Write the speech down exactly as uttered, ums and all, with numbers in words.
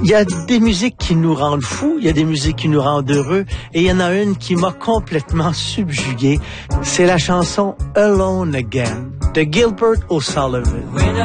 Il y a des musiques qui nous rendent fous, il y a des musiques qui nous rendent heureux, et il y en a une qui m'a complètement subjugué. C'est la chanson Alone Again de Gilbert O'Sullivan.